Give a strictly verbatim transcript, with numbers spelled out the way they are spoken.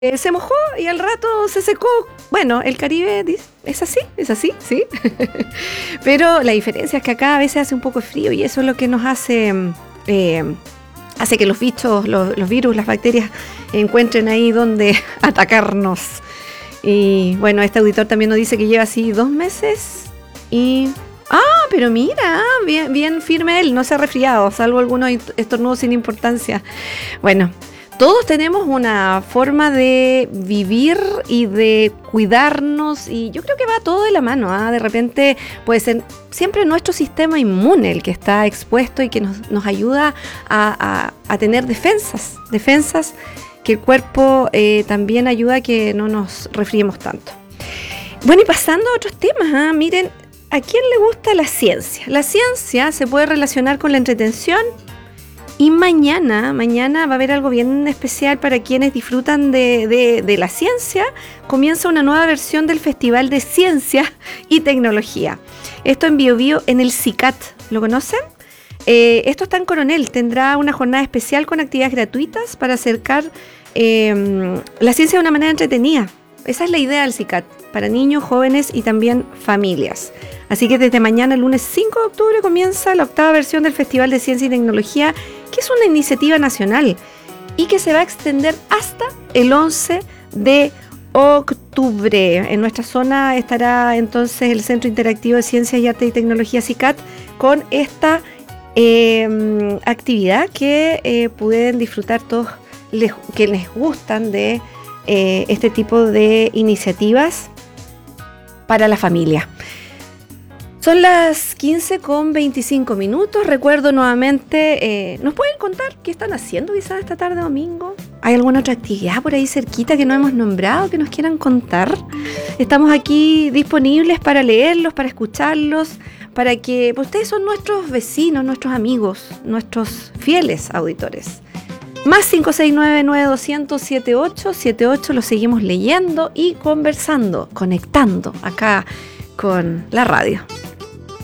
Eh, se mojó y al rato se secó. Bueno, el Caribe dice, es así, es así, sí. Pero la diferencia es que acá a veces hace un poco de frío y eso es lo que nos hace, eh, hace que los bichos, los, los virus, las bacterias encuentren ahí donde atacarnos. Y bueno, este auditor también nos dice que lleva así dos meses y... Ah, pero mira, bien, bien firme él, no se ha resfriado, salvo algunos estornudos sin importancia. Bueno, todos tenemos una forma de vivir y de cuidarnos y yo creo que va todo de la mano, ¿eh? De repente puede ser siempre nuestro sistema inmune el que está expuesto y que nos, nos ayuda a, a, a tener defensas, defensas que el cuerpo eh, también ayuda a que no nos resfriemos tanto. Bueno, y pasando a otros temas, ¿eh? Miren, ¿a quién le gusta la ciencia? La ciencia se puede relacionar con la entretención. Y mañana, mañana va a haber algo bien especial para quienes disfrutan de, de, de la ciencia. Comienza una nueva versión del Festival de Ciencia y Tecnología. Esto en Bio Bio, en el CICAT. ¿Lo conocen? Eh, esto está en Coronel. Tendrá una jornada especial con actividades gratuitas para acercar eh, la ciencia de una manera entretenida. Esa es la idea del CICAT, para niños, jóvenes y también familias. Así que desde mañana, el lunes cinco de octubre, comienza la octava versión del Festival de Ciencia y Tecnología, que es una iniciativa nacional y que se va a extender hasta el once de octubre. En nuestra zona estará entonces el Centro Interactivo de Ciencias y Arte y Tecnología CICAT con esta eh, actividad que eh, pueden disfrutar todos les, que les gustan de eh, este tipo de iniciativas para la familia. Son las quince con veinticinco minutos. Recuerdo nuevamente, eh, ¿nos pueden contar qué están haciendo quizás esta tarde domingo? ¿Hay alguna otra actividad por ahí cerquita que no hemos nombrado que nos quieran contar? Estamos aquí disponibles para leerlos, para escucharlos, para que pues, ustedes son nuestros vecinos, nuestros amigos, nuestros fieles auditores. Más cinco seis nueve, nueve dos cero cero, siete ocho siete ocho, lo seguimos leyendo y conversando, conectando acá con la radio.